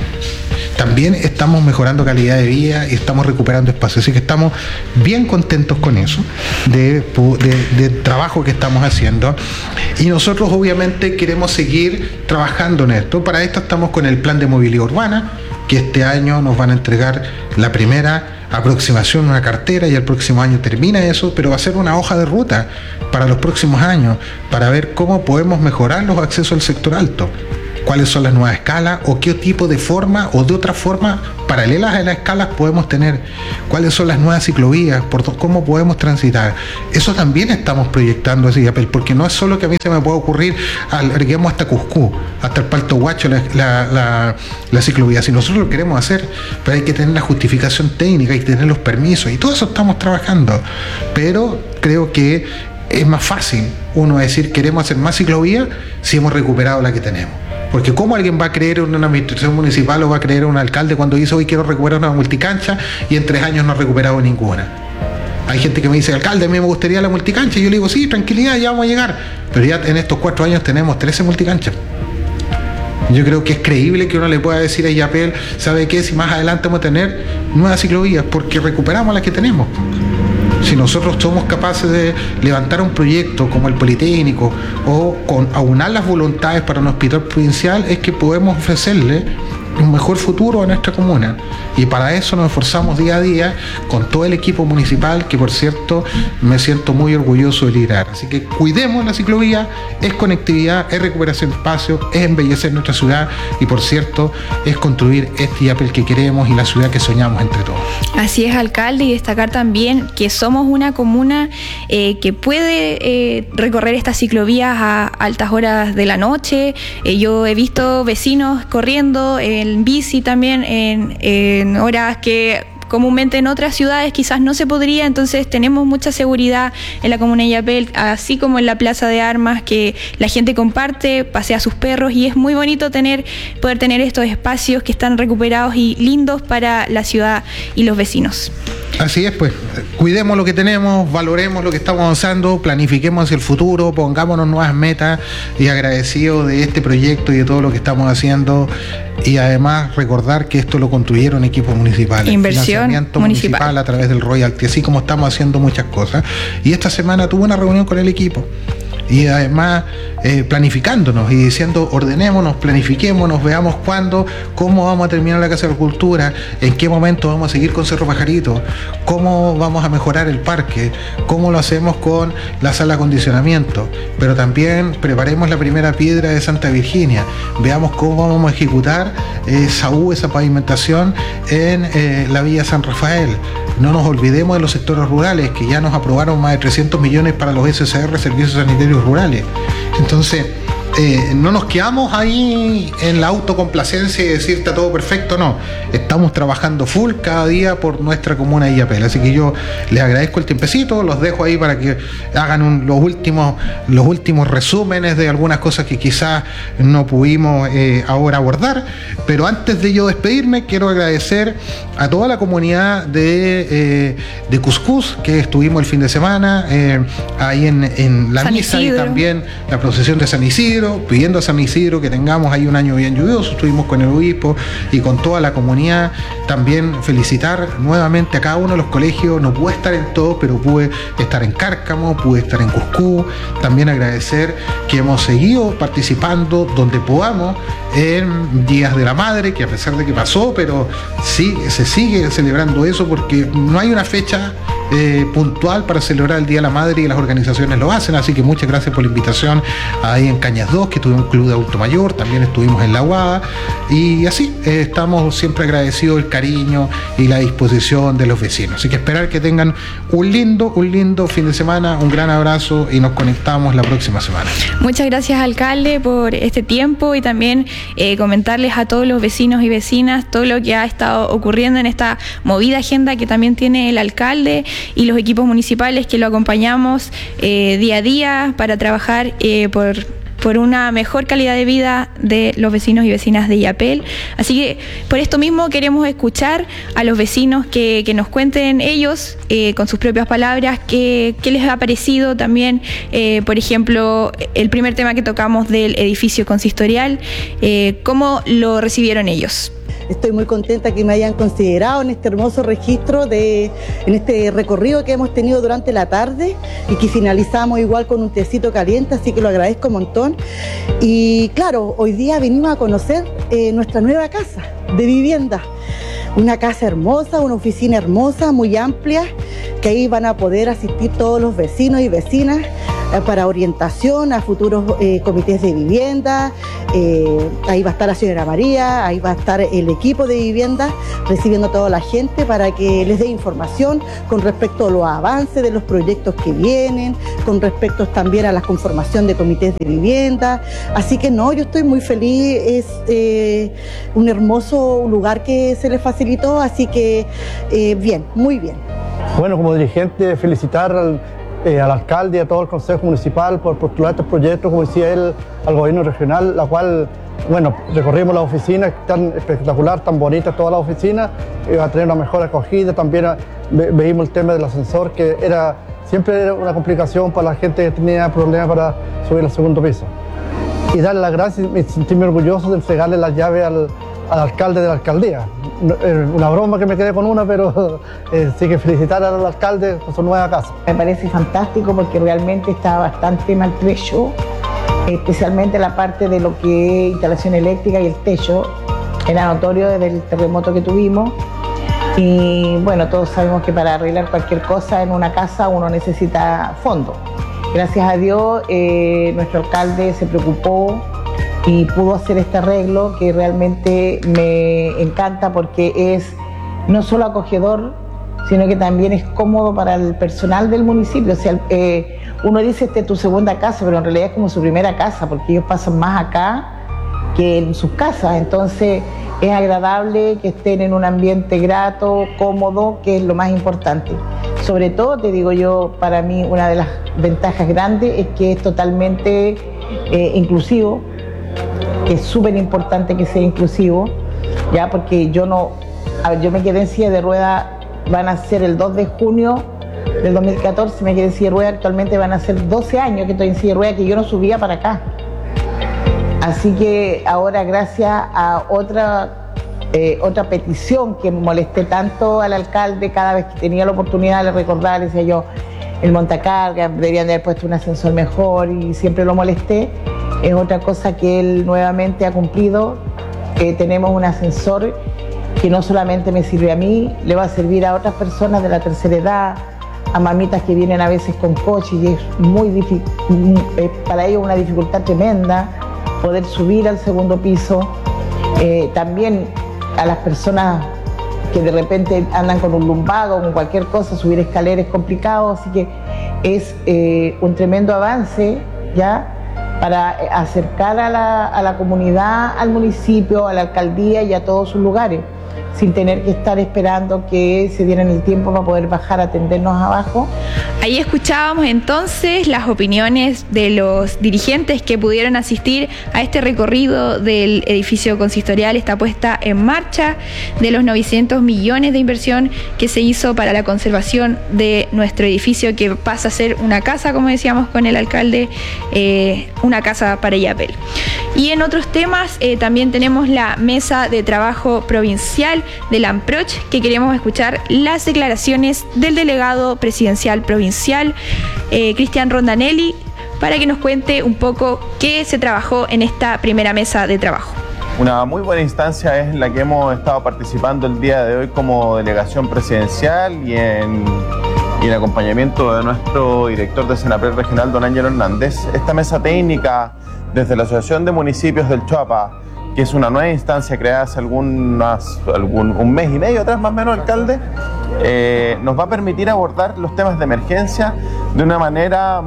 También estamos mejorando calidad de vida y estamos recuperando espacio. Así que estamos bien contentos con eso, de, de, de trabajo que estamos haciendo. Y nosotros obviamente queremos seguir trabajando en esto. Para esto estamos con el plan de movilidad urbana, que este año nos van a entregar la primera aproximación, una cartera, y el próximo año termina eso, pero va a ser una hoja de ruta para los próximos años, para ver cómo podemos mejorar los accesos al sector alto. Cuáles son las nuevas escalas o qué tipo de forma o de otra forma paralelas a las escalas podemos tener, cuáles son las nuevas ciclovías, por cómo podemos transitar. Eso también estamos proyectando así, porque no es solo que a mí se me pueda ocurrir, alarguemos hasta Cuscú, hasta el Palto Huacho la, la, la, la ciclovía. Si nosotros lo queremos hacer, pero hay que tener la justificación técnica, hay que tener los permisos, y todo eso estamos trabajando. Pero creo que es más fácil uno decir queremos hacer más ciclovía si hemos recuperado la que tenemos. Porque ¿cómo alguien va a creer en una administración municipal o va a creer en un alcalde cuando dice hoy quiero recuperar una multicancha y en tres años no ha recuperado ninguna? Hay gente que me dice, alcalde, a mí me gustaría la multicancha, y yo le digo, sí, tranquilidad, ya vamos a llegar. Pero ya en estos cuatro años tenemos trece multicanchas. Yo creo que es creíble que uno le pueda decir a Yapel, ¿sabe qué? Si más adelante vamos a tener nuevas ciclovías, porque recuperamos las que tenemos. Si nosotros somos capaces de levantar un proyecto como el Politécnico o con aunar las voluntades para un hospital provincial, es que podemos ofrecerle un mejor futuro a nuestra comuna. Y para eso nos esforzamos día a día con todo el equipo municipal, que por cierto me siento muy orgulloso de liderar. Así que cuidemos la ciclovía, es conectividad, es recuperación de espacio, es embellecer nuestra ciudad y por cierto es construir este Yapel que queremos y la ciudad que soñamos entre todos. Así es, alcalde, y destacar también que somos una comuna eh, que puede eh, recorrer estas ciclovías a altas horas de la noche. Eh, yo he visto vecinos corriendo en bici también en, en horas que comúnmente en otras ciudades quizás no se podría, entonces tenemos mucha seguridad en la comuna de Yapel, así como en la Plaza de Armas, que la gente comparte, pasea a sus perros, y es muy bonito tener, poder tener estos espacios que están recuperados y lindos para la ciudad y los vecinos. Así es, pues, cuidemos lo que tenemos, valoremos lo que estamos avanzando, planifiquemos hacia el futuro, pongámonos nuevas metas, y agradecidos de este proyecto y de todo lo que estamos haciendo, y además recordar que esto lo construyeron equipos municipales. Inversión Financiamiento municipal. municipal a través del royalty, así como estamos haciendo muchas cosas. Y esta semana tuve una reunión con el equipo. Y además eh, planificándonos y diciendo ordenémonos, planifiquémonos, veamos cuándo, cómo vamos a terminar la Casa de la Cultura, en qué momento vamos a seguir con Cerro Pajarito, cómo vamos a mejorar el parque, cómo lo hacemos con la sala de acondicionamiento, pero también preparemos la primera piedra de Santa Virginia, veamos cómo vamos a ejecutar esa U, esa pavimentación en eh, la Villa San Rafael. No nos olvidemos de los sectores rurales, que ya nos aprobaron más de trescientos millones para los S C R, Servicios Sanitarios Rurales. Entonces, eh, no nos quedamos ahí en la autocomplacencia y decir está todo perfecto, no. Estamos trabajando full cada día por nuestra comuna de Yapel. Así que yo les agradezco el tiempecito, los dejo ahí para que hagan un, los últimos los últimos resúmenes de algunas cosas que quizás no pudimos eh, ahora abordar. Pero antes de yo despedirme, quiero agradecer a toda la comunidad de, eh, de Cuscús, que estuvimos el fin de semana, eh, ahí en, en la San misa Isidro. Y también la procesión de San Isidro. Isidro, pidiendo a San Isidro que tengamos ahí un año bien lluvioso. Estuvimos con el obispo y con toda la comunidad. También felicitar nuevamente a cada uno de los colegios. No pude estar en todo, pero pude estar en Cárcamo, pude estar en Cuscú. También agradecer que hemos seguido participando donde podamos en Días de la Madre, que a pesar de que pasó, pero sí, se sigue celebrando eso porque no hay una fecha eh, puntual para celebrar el Día de la Madre y las organizaciones lo hacen, así que muchas gracias por la invitación ahí en Cañas dos, que tuvimos un club de adulto mayor, también estuvimos en La Aguada, y así eh, estamos siempre agradecidos el cariño y la disposición de los vecinos, así que esperar que tengan un lindo, un lindo fin de semana, un gran abrazo y nos conectamos la próxima semana. Muchas gracias, alcalde, por este tiempo y también eh, comentarles a todos los vecinos y vecinas todo lo que ha estado ocurriendo en esta movida agenda que también tiene el alcalde y los equipos municipales que lo acompañamos eh, día a día para trabajar eh, por, por una mejor calidad de vida de los vecinos y vecinas de Illapel. Así que por esto mismo queremos escuchar a los vecinos que, que nos cuenten ellos eh, con sus propias palabras qué, qué les ha parecido también, eh, por ejemplo, el primer tema que tocamos del edificio consistorial, eh, cómo lo recibieron ellos. Estoy muy contenta que me hayan considerado en este hermoso registro, de, en este recorrido que hemos tenido durante la tarde y que finalizamos igual con un tecito caliente, así que lo agradezco un montón. Y claro, hoy día venimos a conocer eh, nuestra nueva casa de vivienda. Una casa hermosa, una oficina hermosa, muy amplia, que ahí van a poder asistir todos los vecinos y vecinas eh, para orientación a futuros eh, comités de vivienda. Eh, ahí va a estar la señora María, ahí va a estar el equipo de vivienda recibiendo a toda la gente para que les dé información con respecto a los avances de los proyectos que vienen, con respecto también a la conformación de comités de vivienda. Así que no, yo estoy muy feliz, es eh, un hermoso lugar que se les facilitó, así que eh, bien, muy bien. Bueno, como dirigente, felicitar al, eh, al alcalde y a todo el Consejo Municipal por postular estos proyectos, como decía él, al gobierno regional, la cual, bueno, recorrimos las oficinas, tan espectacular, tan bonitas todas las oficinas, iba a tener una mejor acogida, también ve, veíamos el tema del ascensor, que era siempre era una complicación para la gente que tenía problemas para subir al segundo piso. Y darle las gracias y sentirme orgulloso de entregarle las llaves al, al alcalde de la alcaldía. Una broma que me quedé con una, pero eh, sí que felicitar al alcalde por su nueva casa. Me parece fantástico porque realmente está bastante maltrecho, especialmente la parte de lo que es instalación eléctrica y el techo. Era notorio desde el terremoto que tuvimos y bueno, todos sabemos que para arreglar cualquier cosa en una casa uno necesita fondos. Gracias a Dios eh, nuestro alcalde se preocupó y pudo hacer este arreglo que realmente me encanta porque es no solo acogedor, sino que también es cómodo para el personal del municipio. O sea, eh, uno dice esta es tu segunda casa, pero en realidad es como su primera casa, porque ellos pasan más acá que en sus casas. Entonces es agradable que estén en un ambiente grato, cómodo, que es lo más importante. Sobre todo, te digo yo, para mí una de las ventajas grandes es que es totalmente eh, inclusivo, que es súper importante que sea inclusivo, ya porque yo no, a ver, yo me quedé en silla de ruedas, van a ser el dos de junio del dos mil catorce, me quedé en silla de ruedas, actualmente van a ser doce años que estoy en silla de ruedas, que yo no subía para acá. Así que ahora, gracias a otra, eh, otra petición que molesté tanto al alcalde, cada vez que tenía la oportunidad de recordar, decía yo, el montacarga, deberían de haber puesto un ascensor mejor y siempre lo molesté. Es otra cosa que él nuevamente ha cumplido, que tenemos un ascensor que no solamente me sirve a mí, le va a servir a otras personas de la tercera edad, a mamitas que vienen a veces con coche y es muy difícil, para ellos una dificultad tremenda poder subir al segundo piso. Eh, también a las personas que de repente andan con un lumbago o con cualquier cosa, subir escaleras es complicado, así que es eh, un tremendo avance ya para acercar a la, a la comunidad, al municipio, a la alcaldía y a todos sus lugares. sin tener que estar esperando que se dieran el tiempo para poder bajar a atendernos abajo. Ahí escuchábamos entonces las opiniones de los dirigentes que pudieron asistir a este recorrido del edificio consistorial, esta puesta en marcha de los novecientos millones de inversión que se hizo para la conservación de nuestro edificio, que pasa a ser una casa, como decíamos con el alcalde, eh, una casa para Illapel. Y en otros temas eh, también tenemos la mesa de trabajo provincial de la ANPROCH, que queremos escuchar las declaraciones del delegado presidencial provincial, eh, Cristian Rondanelli, para que nos cuente un poco qué se trabajó en esta primera mesa de trabajo. Una muy buena instancia es la que hemos estado participando el día de hoy como delegación presidencial y en, y en acompañamiento de nuestro director de Senapred regional, don Ángelo Hernández. Esta mesa técnica desde la Asociación de Municipios del Choapa, que es una nueva instancia creada hace algunas, algún, un mes y medio atrás más o menos, alcalde, eh, nos va a permitir abordar los temas de emergencia de una manera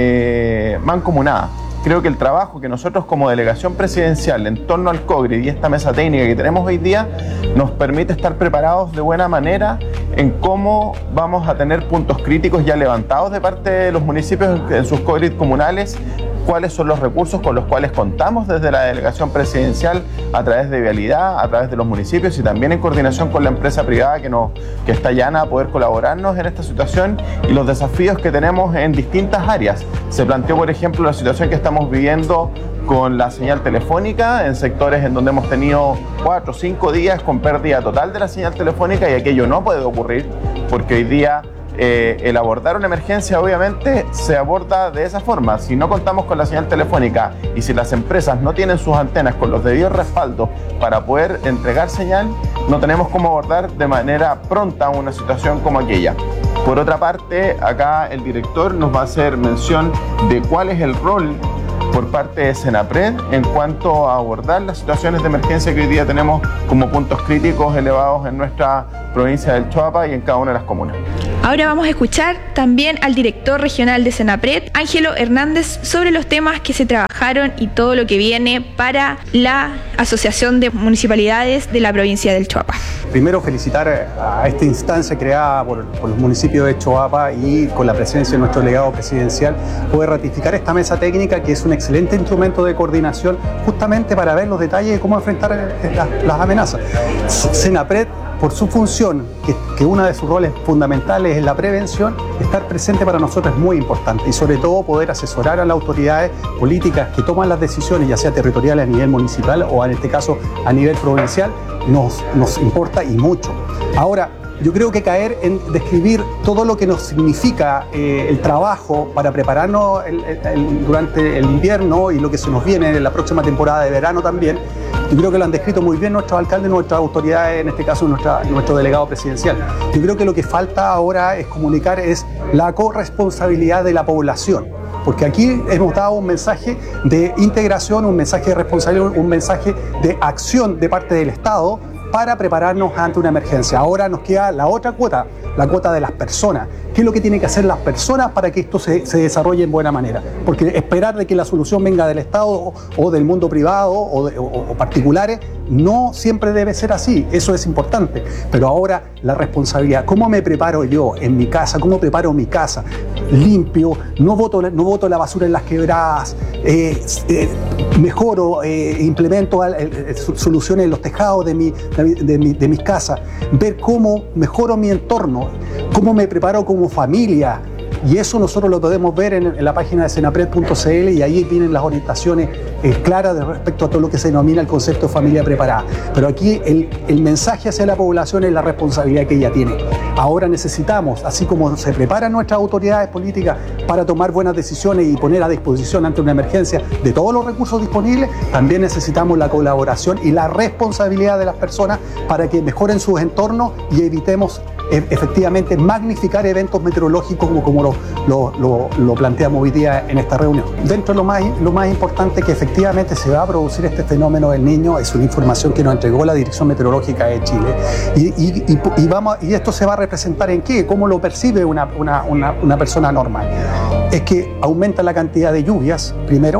eh, mancomunada. Creo que el trabajo que nosotros como delegación presidencial en torno al COGRID y esta mesa técnica que tenemos hoy día nos permite estar preparados de buena manera en cómo vamos a tener puntos críticos ya levantados de parte de los municipios en sus COGRID comunales, cuáles son los recursos con los cuales contamos desde la delegación presidencial a través de Vialidad, a través de los municipios y también en coordinación con la empresa privada que, nos, que está llana a poder colaborarnos en esta situación y los desafíos que tenemos en distintas áreas. Se planteó, por ejemplo, la situación que estamos viviendo con la señal telefónica en sectores en donde hemos tenido cuatro o cinco días con pérdida total de la señal telefónica y aquello no puede ocurrir porque hoy día Eh, el abordar una emergencia obviamente se aborda de esa forma. Si no contamos con la señal telefónica y si las empresas no tienen sus antenas con los debidos respaldos para poder entregar señal, no tenemos cómo abordar de manera pronta una situación como aquella. Por otra parte, acá el director nos va a hacer mención de cuál es el rol por parte de Senapred en cuanto a abordar las situaciones de emergencia que hoy día tenemos como puntos críticos elevados en nuestra provincia del Choapa y en cada una de las comunas. Ahora vamos a escuchar también al director regional de Senapred, Ángelo Hernández, sobre los temas que se trabajaron y todo lo que viene para la Asociación de Municipalidades de la provincia del Choapa. Primero, felicitar a esta instancia creada por, por los municipios de Choapa y con la presencia de nuestro delegado presidencial, poder ratificar esta mesa técnica que es un excelente instrumento de coordinación justamente para ver los detalles de cómo enfrentar las, las amenazas. Senapred, por su función, que, que uno de sus roles fundamentales es la prevención, estar presente para nosotros es muy importante y sobre todo poder asesorar a las autoridades políticas que toman las decisiones, ya sea territoriales a nivel municipal o en este caso a nivel provincial, nos, nos importa y mucho. Ahora, yo creo que caer en describir todo lo que nos significa eh, el trabajo para prepararnos el, el, el, durante el invierno y lo que se nos viene en la próxima temporada de verano también, yo creo que lo han descrito muy bien nuestros alcaldes, nuestras autoridades, en este caso nuestra, nuestro delegado presidencial. Yo creo que lo que falta ahora es comunicar es la corresponsabilidad de la población. Porque aquí hemos dado un mensaje de integración, un mensaje de responsabilidad, un mensaje de acción de parte del Estado para prepararnos ante una emergencia. Ahora nos queda la otra cuota, la cuota de las personas. ¿Qué es lo que tienen que hacer las personas para que esto se, se desarrolle en buena manera? Porque esperar de que la solución venga del Estado o, o del mundo privado o, de, o, o particulares no siempre debe ser así, eso es importante. Pero ahora la responsabilidad, ¿cómo me preparo yo en mi casa? ¿Cómo preparo mi casa? Limpio, no boto, no boto la basura en las quebradas, eh, eh, mejoro, eh, implemento eh, eh, soluciones en los tejados de, mi, de, de, mi, de mis casas, ver cómo mejoro mi entorno, cómo me preparo como familia. Y eso nosotros lo podemos ver en, en la página de senapred punto c l y ahí vienen las orientaciones eh, claras de respecto a todo lo que se denomina el concepto de familia preparada. Pero aquí el, el mensaje hacia la población es la responsabilidad que ella tiene. Ahora necesitamos, así como se preparan nuestras autoridades políticas para tomar buenas decisiones y poner a disposición ante una emergencia de todos los recursos disponibles, también necesitamos la colaboración y la responsabilidad de las personas para que mejoren sus entornos y evitemos efectivamente magnificar eventos meteorológicos como, como lo, lo, lo, lo planteamos hoy día en esta reunión. Dentro de lo más, lo más importante que efectivamente se va a producir este fenómeno del Niño es una información que nos entregó la Dirección Meteorológica de Chile y, y, y, y, vamos, y esto se va a representar en qué, cómo lo percibe una, una, una, una persona normal. Es que aumenta la cantidad de lluvias, primero,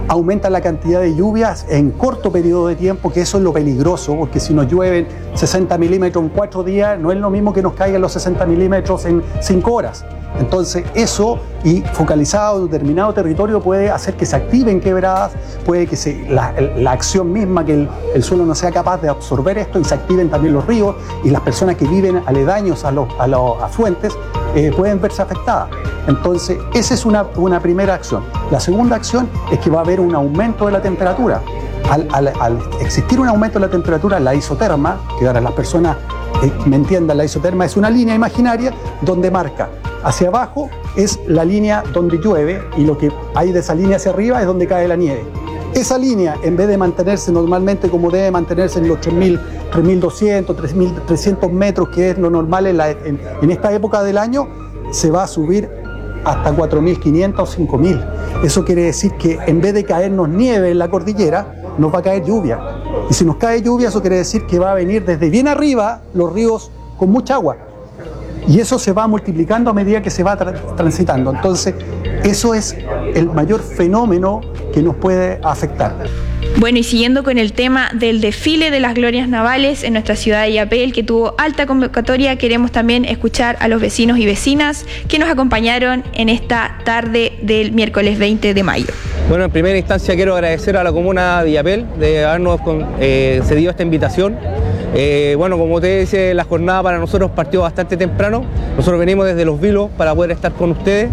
aumenta la cantidad de lluvias en corto periodo de tiempo, que eso es lo peligroso, porque si nos llueven sesenta milímetros en cuatro días, no es lo mismo que nos caigan los sesenta milímetros en cinco horas. Entonces eso, y focalizado en un determinado territorio, puede hacer que se activen quebradas, puede que se, la, la acción misma, que el, el suelo no sea capaz de absorber esto, y se activen también los ríos, y las personas que viven aledaños a los, a los afluentes eh, pueden verse afectadas. Entonces esa es una, una primera acción. La segunda acción es que va a haber un aumento de la temperatura. Al, al, al existir un aumento de la temperatura, la isoterma, que ahora las personas eh, me entiendan, la isoterma es una línea imaginaria donde marca hacia abajo es la línea donde llueve, y lo que hay de esa línea hacia arriba es donde cae la nieve. Esa línea, en vez de mantenerse normalmente como debe mantenerse en los tres mil, tres mil doscientos, tres mil trescientos metros, que es lo normal en, la, en, en esta época del año, se va a subir hasta cuatro mil quinientos o cinco mil. Eso quiere decir que en vez de caernos nieve en la cordillera, nos va a caer lluvia. Y si nos cae lluvia, eso quiere decir que va a venir desde bien arriba los ríos con mucha agua. Y eso se va multiplicando a medida que se va tra transitando. Entonces, eso es el mayor fenómeno que nos puede afectar. Bueno, y siguiendo con el tema del desfile de las glorias navales en nuestra ciudad de Illapel, que tuvo alta convocatoria, queremos también escuchar a los vecinos y vecinas que nos acompañaron en esta tarde del miércoles veinte de mayo. Bueno, en primera instancia quiero agradecer a la comuna de Illapel de habernos eh, cedido esta invitación. Eh, bueno, como te dice, la jornada para nosotros partió bastante temprano. Nosotros venimos desde Los Vilos para poder estar con ustedes,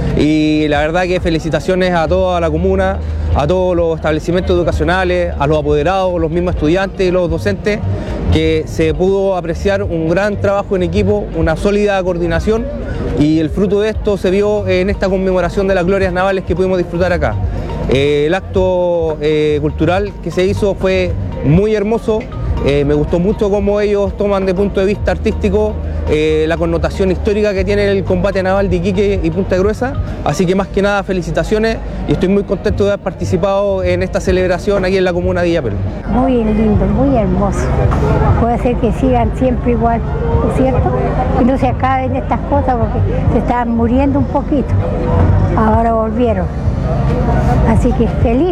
y la verdad que felicitaciones a toda la comuna, a todos los establecimientos educacionales, a los apoderados, los mismos estudiantes y los docentes, que se pudo apreciar un gran trabajo en equipo, una sólida coordinación, y el fruto de esto se vio en esta conmemoración de las glorias navales que pudimos disfrutar acá. Eh, el acto eh, cultural que se hizo fue muy hermoso. Eh, me gustó mucho cómo ellos toman de punto de vista artístico eh, la connotación histórica que tiene el combate naval de Iquique y Punta Gruesa, así que más que nada felicitaciones, y estoy muy contento de haber participado en esta celebración aquí en la comuna de Illapel. Muy lindo, muy hermoso. Puede ser que sigan siempre igual, ¿no es cierto? Que no se acaben estas cosas, porque se estaban muriendo un poquito, ahora volvieron. Así que feliz.